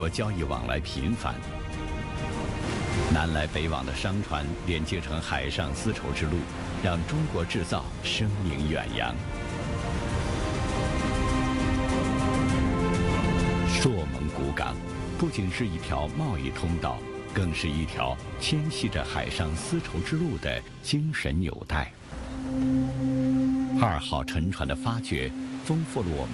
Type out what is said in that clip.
交易往来频繁，南来北往的商船连接成海上丝绸之路，让中国制造声名远扬。朔蒙古港不仅是一条贸易通道，更是一条牵系着海上丝绸之路的精神纽带。2号沉船的发掘，丰富了我们